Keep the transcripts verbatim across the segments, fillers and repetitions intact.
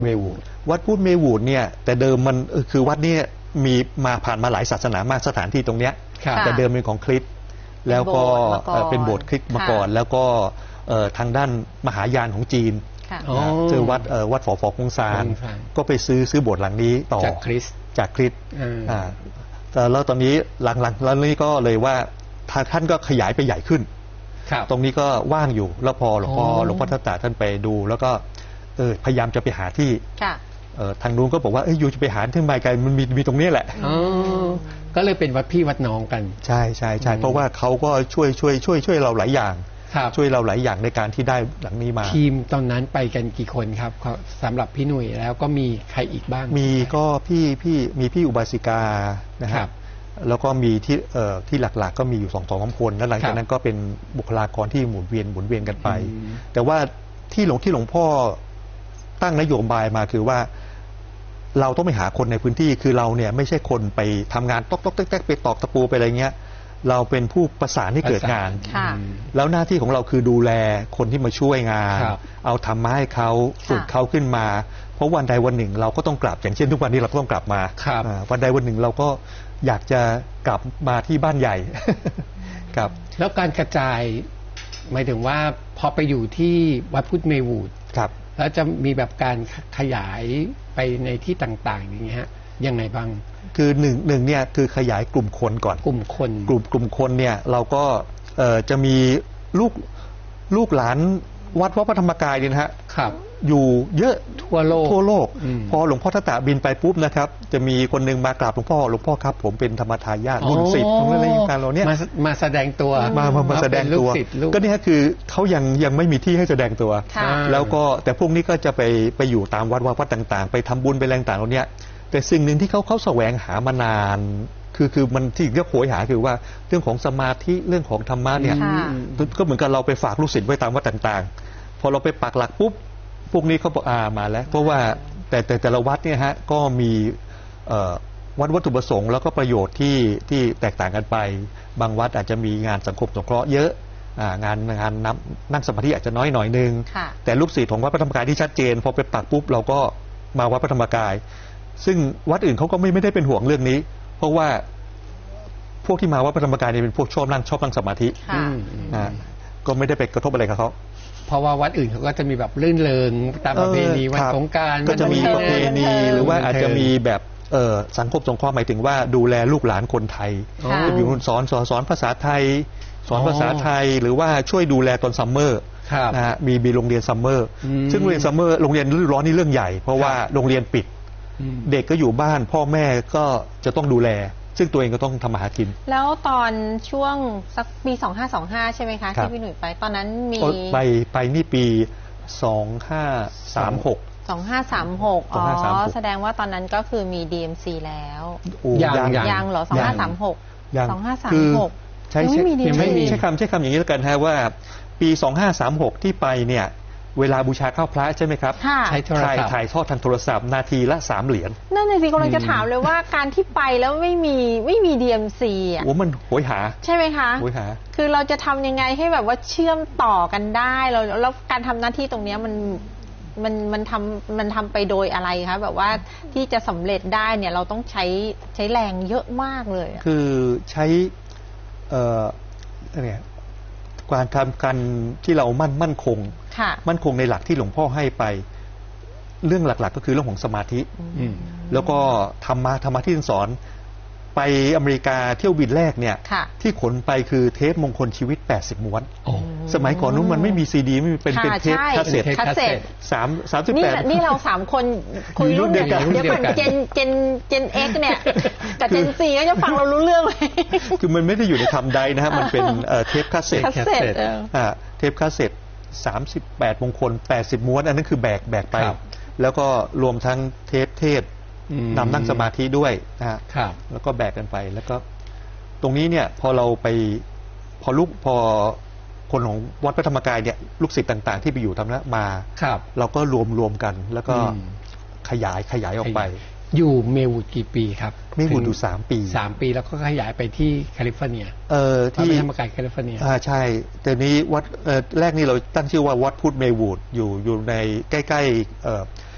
เมวูดวัดพุทธเมวูดเนี่ยแต่เดิมมันคือวัดนี้มีมาผ่านมาหลายศาสนามากสถานที่ตรงเนี้ยแต่เดิมเป็นของคริสต์แล้วก็เป็นโบสถ์คริสต์มาก่อนแล้วก็ทางด้านมหายานของจีนเจอวัดวัดฝอฝอคงซานก็ไปซื้อซื้อโบสถ์หลังนี้ต่อจากคริสต์จากคริสต์แต่แล้วตอนนี้หลังๆแล้วนี้ก็เลยว่าท่านก็ขยายไปใหญ่ขึ้นตรงนี้ก็ว่างอยู่แล้วพอหลวงพ่อหลวงพ่อทัตตาท่านไปดูแล้วก็เออพยายามจะไปหาที่ทางนู้นก็บอกว่าเอ้ยอยู่จะไปหาที่ไมไกลมันมีมีตรงนี้แหละก็เลยเป็นวัดพี่วัดน้องกันใช่ใช่ใช่เพราะว่าเขาก็ช่วยช่วยช่วยช่วยเราหลายอย่างช่วยเราหลายอย่างในการที่ได้หลังนี้มาทีมตอนนั้นไปกันกี่คนครับสำหรับพี่หนุ่ยแล้วก็มีใครอีกบ้างมีก็พี่พี่มีพี่อุบาสิกานะครับแล้วก็มีที่เอ่อที่หลักๆก็มีอยู่สองสองสามคนแล้วหลังจากนั้นก็เป็นบุคลากรที่หมุนเวียนหมุนเวียนกันไปแต่ว่าที่หลวงที่หลวงพ่อตั้งนโยบายมาคือว่าเราต้องไปหาคนในพื้นที่คือเราเนี่ยไม่ใช่คนไปทำงานตอกตอกแต๊กไปตอกตะปูไปอะไรเงี้ยเราเป็นผู้ประสานให้เกิดงานแล้วหน้าที่ของเราคือดูแลคนที่มาช่วยงานเอาธรรมะให้เขาฝึกเขาขึ้นมาเพราะวันใดวันหนึ่งเราก็ต้องกลับอย่างเช่นทุกวันนี้เราก็ต้องกลับมาวันใดวันหนึ่งเราก็อยากจะกลับมาที่บ้านใหญ่ครับแล้วการกระจายหมายถึงว่าพอไปอยู่ที่วัดพุทธเมวูดครับแล้วจะมีแบบการขยายไปในที่ต่างๆอย่างเงี้ยยังไงบ้างคือหนึ่งหนึ่งเนี่ยคือขยายกลุ่มคนก่อนกลุ่มคนกลุ่มกลุ่มคนเนี่ยเราก็เอ่อจะมีลูกลูกหลานวัดวัดพระธรรมกายเนี่ยนะฮะครับอยู่เยอะทั่วโลกทั่วโลกพอหลวงพ่อทัตตาบินไปปุ๊บนะครับจะมีคนหนึ่งมากราบหลวงพ่อหลวงพ่อครับผมเป็นธรรมทายาทรุ่นสิบของอะไรการเราเนี่ยมาแสดงตัวมามาแสดงตัวก็นี่คือเขายังยังไม่มีที่ให้แสดงตัวแล้วก็แต่พวกนี้ก็จะไปไปอยู่ตามวัดวัดต่างๆไปทำบุญไปแรงต่างเหล่านี้แต่สิ่งหนึ่งที่เขาเขาแสวงหามานานคือคือมันที่ก็โหยหาคือว่าเรื่องของสมาธิเรื่องของธรรมะเนี่ยก็เหมือนกับเราไปฝากลูกศิษย์ไว้ตามวัดต่างๆพอเราไปปักหลักปุ๊บพวกนี้เขาบอกอ่ามาแล้วเพราะว่าแต่แต่แต่ละวัดเนี่ยฮะก็มีวัดวัตถุประสงค์แล้วก็ประโยชน์ที่ที่แตกต่างกันไปบางวัดอาจจะมีงานสังคมสงเคราะห์เยอะงานงานนั่งสมาธิอาจจะน้อยหน่อยนึงแต่ลูกศิษย์ของวัดพระธรรมกายที่ชัดเจนพอไปปักปุ๊บเราก็มาวัดพระธรรมกายซึ่งวัดอื่นเขาก็ไม่ไม่ได้เป็นห่วงเรื่องนี้เพราะว่าพวกที่มาวัดพระธรรมกายเนี่ยเป็นพวกชอบนั่งชอบนั่งสมาธิก็ไม่ได้ไปกระทบอะไรกับเขาเพราะว่าวัดอื่นเขาก็จะมีแบบลื่นเริงตามประเพณีวันสงกรานต์ก็จะมีประเพณีหรือว่าอาจจะมีแบบสังคมสงเคราะห์หมายถึงว่าดูแลลูกหลานคนไทยจะอยู่สอนสอนสอนภาษาไทยสอนภาษาไทยหรือว่าช่วยดูแลตอนซัมเมอร์นะฮะมีมีโรงเรียนซัมเมอร์ซึ่งโรงเรียนซัมเมอร์โรงเรียนฤดูร้อนนี่เรื่องใหญ่เพราะว่าโรงเรียนปิดเด็กก็อยู่บ้านพ่อแม่ก็จะต้องดูแลซึ่งตัวเองก็ต้องทำมาหากินแล้วตอนช่วงสักปีสองห้าสองห้าใช่ไหมคะที่พี่หนุ่ยไปตอนนั้นมีไปไปนี่ปีสองห้าสามหกสองห้าสามหกอ๋อแสดงว่าตอนนั้นก็คือมี ดี เอ็ม ซี แล้วยังยังเหรอสองห้าสามหกสองห้าสามหกใช้ใช้คำใช้คำอย่างนี้แล้วกันฮะว่าปีสองห้าสามหกที่ไปเนี่ยเวลาบูชาข้าวพระใช่ไหมครับใช้โทรศัพท์ถ่ายทอดทางโทรศัพท์นาทีละสามเหรียญนั่นเลยสิกำลังจะถามเลยว่าการที่ไปแล้วไม่มีไม่มี ดี เอ็ม ซี อ่ะโอ้มันโหยหาใช่ไหมคะโหยหาคือเราจะทำยังไงให้แบบว่าเชื่อมต่อกันได้เราแล้วการทำหน้าที่ตรงนี้มันมันมันทำมันทำไปโดยอะไรคะแบบว่าที่จะสำเร็จได้เนี่ยเราต้องใช้ใช้แรงเยอะมากเลยคือใช้เอ่อเนี่ยการทำการที่เรามั่นมั่นคงมั่นคงในหลักที่หลวงพ่อให้ไปเรื่องหลักๆก็คือเรื่องของสมาธิแล้วก็ธรรมะธรรมะที่ท่านสอนไปอเมริกาเที่ยวบินแรกเนี่ยที่ขนไปคือเทปมงคลชีวิตแปดสิบม้วนสมัยก่อนนู้นมันไม่มีซีดีไม่มีเป็นเป็นเทปคาสเซ็ตสามสามสิบแปดนี่เราสามคนคุยรุ่นเดียวกันเดี๋ยวก่อนเจนเจนเจนเอ็กเนี่ยกับเจนซีก็จะฟังเรารู้เรื่องเลยคือมันไม่ได้อยู่ในคำใดนะฮะมันเป็นเทปคาสเซ็ตเทปคาสเซ็ตสามสิบแปดมงคลแปดสิบม้วนอันนั้นคือแบกแบกไปแล้วก็รวมทั้งเทปเทศนำนั่งสมาธิด้วยนะฮะแล้วก็แบกกันไปแล้วก็ตรงนี้เนี่ยพอเราไปพอลูกพอคนของวัดพระธรรมกายเนี่ยลูกศิษย์ต่างๆที่ไปอยู่ทำนั้นมาเราก็รวมรวมกันแล้วก็ขยายขยายออกไปอยู่เมวูดกี่ปีครับเมวูดอยู่สามปีสามปีแล้วก็ขยายไปที่แคลิฟอร์เนียเอ่อที่พระธรรมกายแคลิฟอร์เนียอ่าใช่แต่นี้วัดเอ่อแรกนี่เราตั้งชื่อว่าวัดพุทธเมวูดอยู่อยู่ในใกล้ๆเอ่อ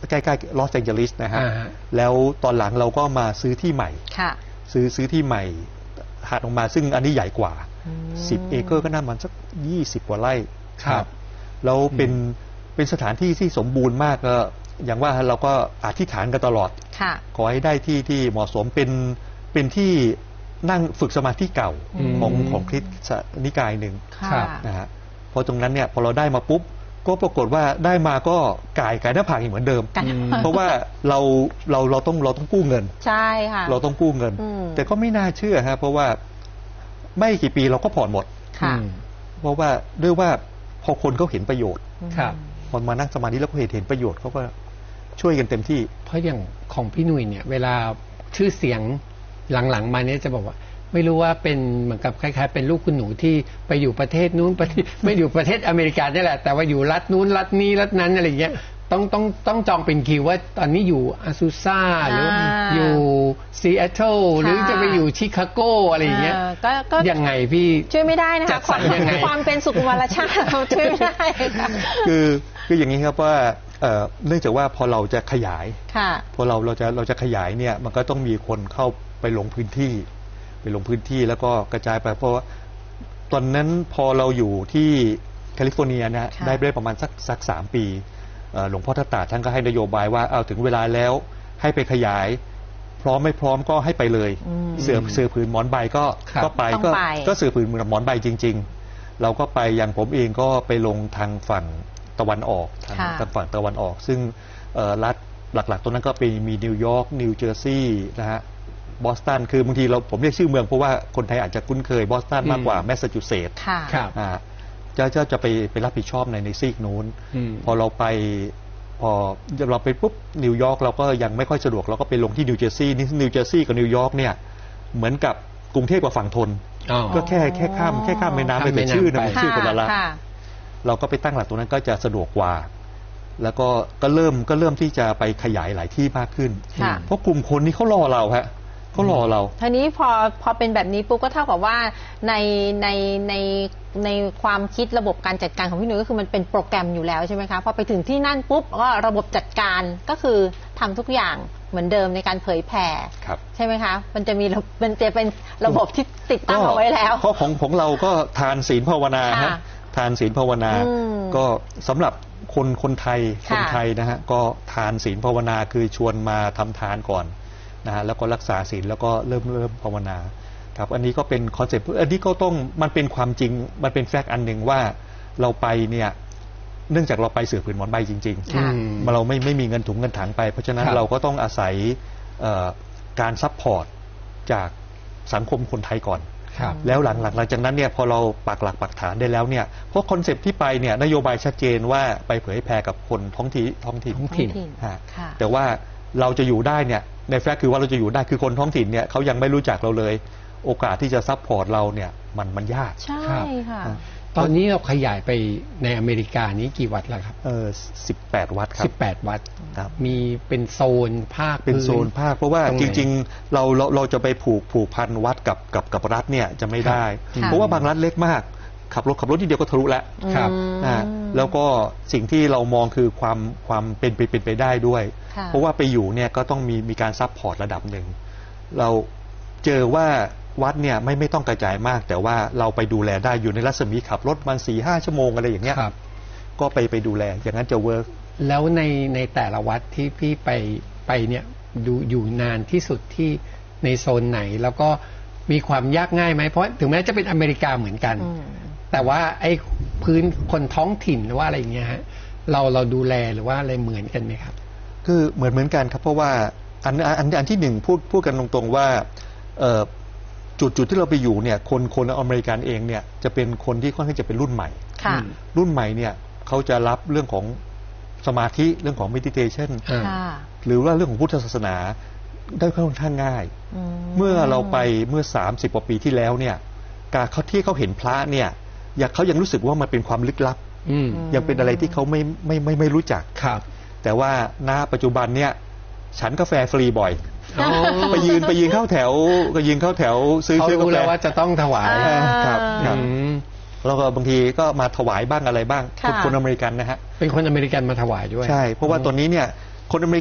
ใกล้ๆลอสแองเจลิสนะฮะอ่าฮะแล้วตอนหลังเราก็มาซื้อที่ใหม่ค่ะซื้อซื้อที่ใหม่หัดออกมาซึ่งอันนี้ใหญ่กว่าอืมสิบเอเคอร์ก็น่ามันสักยี่สิบกว่าไร่ครับแล้วเป็นเป็นสถานที่ที่สมบูรณ์มากก็อย่างว่าเราก็อธิษฐานกันตลอดค่ะขอให้ได้ที่ที่เหมาะสมเป็นเป็นที่นั่งฝึกสมาธิเก่าอืมของของคริสต์นิกายหนึ่งค่ะครับนะฮะเพราะตรงนั้นเนี่ยพอเราได้มาปุ๊บก็ปรากฏว่าได้มาก็ก่ายก่ายหน้าผากอีกเหมือนเดิมกันเพราะว่าเราเราเราต้องเราต้องกู้เงินใช่ค่ะเราต้องกู้เงินอืมแต่ก็ไม่น่าเชื่อฮะเพราะว่าไม่กี่ปีเราก็ผ่อนหมดค่ะอืมเพราะว่าด้วยว่าพอคนเขาเห็นประโยชน์ครับพอมานั่งสมาธิแล้วก็เห็นเห็นประโยชน์เขาก็ช่วยกันเต็มที่เพราะอย่างของพี่หนุ่ยเนี่ย เวลาชื่อเสียงหลังๆมาเนี่ยจะบอกว่า ไม่รู้ว่าเป็นเหมือนกับคล้ายๆเป็นลูกคุณหนูที่ไปอยู่ประเทศนู้นประเทศไม่อยู่ประเทศอเมริกานี่แหละแต่ว่าอยู่รัฐนู้นรัฐนี้รัฐนั้นอะไรเงี้ยต้องต้องต้องจองเป็นคิวว่าตอนนี้อยู่อาซูซาหรืออยู่ซีแอตเทิลหรือจะไปอยู่ชิคาโกอะไรอย่างเงี้ยเออก็ก็ยังไงพี่ช่วยไม่ได้นะจัคะดคสรวามรยังไงความเป็นสุขุมวรชาติเราช่วยไม่ได้ค่ะคือคืออย่างนี้ครับว่าเอ่อเนื่องจากว่าพอเราจะขยายค่ะพอเราเราจะเราจะขยายเนี่ยมันก็ต้องมีคนเข้าไปลงพื้นที่ไปลงพื้นที่แล้วก็กระจายไปเพราะว่าตอนนั้นพอเราอยู่ที่แคลิฟอร์เนียนะค่ะได้ได้ประมาณสักสักสามปีเอ่อหลวงพ่อทัตตาท่านก็ให้นโยบายว่าเอาถึงเวลาแล้วให้ไปขยาย พร้อมไม่พร้อมก็ให้ไปเลยอืมเสือเสือผืนหมอนใบก็ครับก็ไปต้องก็ไปก็เสือผืนหมอนใบจริง ๆ เราก็ไปอย่างผมเองก็ไปลงทางฝั่งตะวันออกทางค่ะทางฝั่งตะวันออก ซึ่งเอ่อรัฐหลักๆตรงนั้นก็เป็นมีนิวยอร์กนิวเจอร์ซีย์นะฮะบอสตันคือบางทีเราผมเรียกชื่อเมืองเพราะว่าคนไทยอาจจะคุ้นเคยบอสตันมากกว่าแมสซาชูเซตส์ค่ะครับอ่าจะจะจะไปไปรับผิดชอบในในซีกนู้นอืมพอเราไปพอเราไปปุ๊บนิวยอร์กเราก็ยังไม่ค่อยสะดวกเราก็ไปลงที่นิวเจอร์ซีย์นี่นิวเจอร์ซีย์กับนิวยอร์กเนี่ยเหมือนกับกรุงเทพกับฝั่งทนอ๋อก็แค่แค่ข้ามแค่ข้ามแม่น้ำไปข้ามแม่แต่น้ำชื่อนะไปมันชื่อคนละละค่ะเราก็ไปตั้งหลักตรงนั้นก็จะสะดวกกว่า แล้วก็ก็เริ่มก็เริ่มที่จะไปขยายหลายที่มากขึ้นค่ะเพราะกลุ่มคนนี้เขารอเราฮะเขารอเราทีนี้พอพอเป็นแบบนี้ปุ๊บก็เท่ากับว่าในในในในความคิดระบบการจัดการของพี่หนุ่ยก็คือมันเป็นโปรแกรมอยู่แล้วใช่ไหมคะพอไปถึงที่นั่นปุ๊บก็ระบบจัดการก็คือทำทุกอย่างเหมือนเดิมในการเผยแผ่ครับใช่ไหมคะ มันจะมีระมันจะเป็นระบบที่ติดตั้งเอาไว้แล้วเพราะของของเราก็ทานศีลภาวนาค่ะฮะทานศีลภาวนาอืมก็สำหรับคนคนไทยค่ะคนไทยนะฮะก็ทานศีลภาวนาคือชวนมาทำทานก่อนนะฮะแล้วก็รักษาศีลแล้วก็เริ่มเริ่มภาวนาครับอันนี้ก็เป็นคอนเซ็ปต์อันนี้ก็ต้องมันเป็นความจริงมันเป็นแฟกต์อันหนึ่งว่าเราไปเนี่ยเนื่องจากเราไปเสือผืนหมอนใบจริงค่ะอืมๆเราไม่ไม่มีเงินถุงเงินถังไป เพราะฉะนั้นครับเราก็ต้องอาศัยเอ่อการซัพพอร์ตจากสังคมคนไทยก่อนครับแล้วหลังหลังหลังจากนั้นเนี่ยพอเราปักหลักปักฐานได้แล้วเนี่ยเพราะคอนเซปต์ที่ไปเนี่ยนโยบายชัดเจนว่าไปเผยแพร่กับคนท้องที่ท้องถิ่นท้องถิ่นฮะค่ะแต่ว่าเราจะอยู่ได้เนี่ยในแฟกต์คือว่าเราจะอยู่ได้คือคนท้องถิ่นเนี่ยเขายังไม่รู้จักเราเลย โอกาสที่จะซัพพอร์ตเราเนี่ยมันมันยากใช่ครับค่ะตอนนี้เราขยายไปในอเมริกานี้กี่วัดแล้วครับเออสิบแปดวัดครับสิบแปดวัดครับมีเป็นโซนภาคเป็นโซนพื้ภาคเพราะว่าตรงไหนจริงๆเราเราเราจะไปผูกผูกพันวัดกับกับกับรัฐเนี่ยจะไม่ได้ค่ะเพราะว่าบางรัฐเล็กมาก ขับรถขับรถทีเดียวก็ทะลุแล้วครับอืมอ่าแล้วก็สิ่งที่เรามองคือความความเป็นไปเป็นไปได้ด้วยค่ะเพราะว่าไปอยู่เนี่ยก็ต้องมีมีการซัพพอร์ตระดับหนึ่ง เราเจอว่าวัดเนี่ยไม่ไม่ต้องกระจายมาก แต่ว่าเราไปดูแลได้อยู่ในรัศมีขับรถมันสี่ห้าชั่วโมงอะไรอย่างเงี้ยครับก็ไปไปดูแลอย่างนั้นจะเวิร์กแล้วในในแต่ละวัดที่พี่ไปไปเนี่ยดูอยู่นานที่สุดที่ในโซนไหน แล้วก็มีความยากง่ายไหมเพราะถึงแม้จะเป็นอเมริกาเหมือนกันอืมแต่ว่าไอ้พื้นคนท้องถิ่นหรือว่าอะไรอย่างเงี้ยฮะเราเราดูแลหรือว่าอะไรเหมือนกันไหมครับคือเหมือนเหมือนกันครับเพราะว่าอันอันอันที่หนึ่งพูดพูดกันตรงๆว่าเอ่อจุดจุดที่เราไปอยู่เนี่ยคนคนอเมริกันเองเนี่ยจะเป็นคนที่ค่อนข้างจะเป็นรุ่นใหม่ค่ะรุ่นใหม่เนี่ยเขาจะรับเรื่องของสมาธิเรื่องของ meditation อ่าค่ะหรือว่าเรื่องของพุทธศาสนาได้ค่อนข้างง่ายอืมเมื่อเราไปเมื่อสามสิบกว่าปีที่แล้วเนี่ยการเขาที่เขาเห็นพระเนี่ยอยากเขายังรู้สึกว่ามันเป็นความลึกลับอืมยังเป็นอะไรที่เขาไม่ไม่ไม่ไม่รู้จักครับแต่ว่าณปัจจุบันเนี่ยฉันกาแฟฟรีบ่อยอ๋อไปยืนไปยืนเข้าแถวก็ยืนเข้าแถวซื้อเขาซื้อการู้แฟแล้วว่าจะต้องถวายอ่าครับครับอืมแล้วก็บางทีก็มาถวายบ้างอะไรบ้างค่ะคนอเมริกันนะฮะเป็นคนอเมริกันมาถวายด้วยใช่เพราะว่าตอนนี้เนี่ยคนอเมริ